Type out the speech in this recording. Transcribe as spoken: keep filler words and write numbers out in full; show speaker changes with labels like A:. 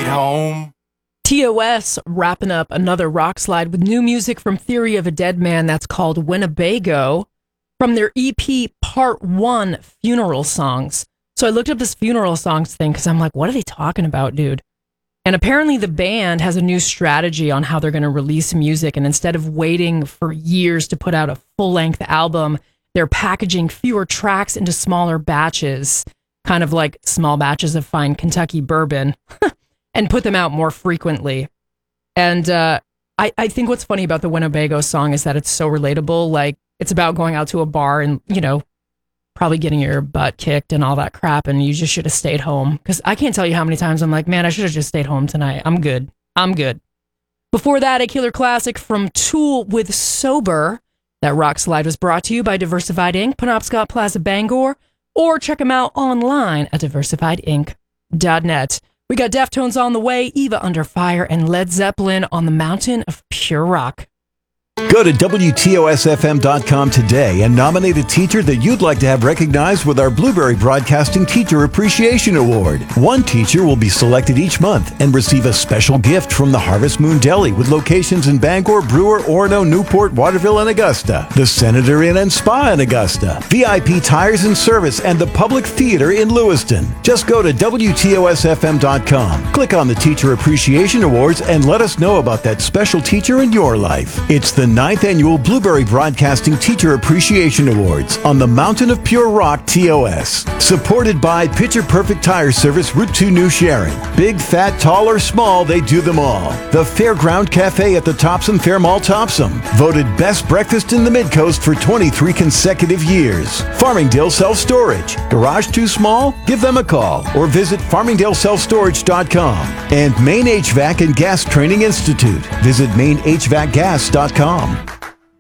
A: home.
B: T O S wrapping up another rock slide with new music from Theory of a Dead Man that's called Winnebago from their E P Part one Funeral Songs. So I looked up this funeral songs thing because I'm like, what are they talking about, dude? And apparently the band has a new strategy on how they're going to release music. And instead of waiting for years to put out a full-length album, they're packaging fewer tracks into smaller batches, kind of like small batches of fine Kentucky bourbon, and put them out more frequently. And uh, I, I think what's funny about the Winnebago song is that it's so relatable. Like, it's about going out to a bar and, you know, probably getting your butt kicked and all that crap, and you just should have stayed home. Because I can't tell you how many times I'm like, man, I should have just stayed home tonight. I'm good. I'm good. Before that, a killer classic from Tool with Sober. That rock slide was brought to you by Diversified Incorporated, Penobscot Plaza, Bangor, or check them out online at diversified inc dot net. We got Deftones on the way, Eva Under Fire, and Led Zeppelin on the Mountain of Pure Rock.
C: Go to W T O S F M dot com today and nominate a teacher that you'd like to have recognized with our Blueberry Broadcasting Teacher Appreciation Award. One teacher will be selected each month and receive a special gift from the Harvest Moon Deli with locations in Bangor, Brewer, Orono, Newport, Waterville, and Augusta. The Senator Inn and Spa in Augusta. V I P Tires and Service and the Public Theater in Lewiston. Just go to W T O S F M dot com. Click on the Teacher Appreciation Awards and let us know about that special teacher in your life. It's the ninth Annual Blueberry Broadcasting Teacher Appreciation Awards on the Mountain of Pure Rock T O S. Supported by Picture Perfect Tire Service, Route two New Sharon. Big, fat, tall, or small, they do them all. The Fairground Cafe at the Topsom Fair Mall Topsom. Voted Best Breakfast in the Midcoast for twenty-three consecutive years. Farmingdale Self Storage. Garage too small? Give them a call or visit farmingdale self storage dot com. And Maine H V A C and Gas Training Institute. Visit maine h v a c gas dot com.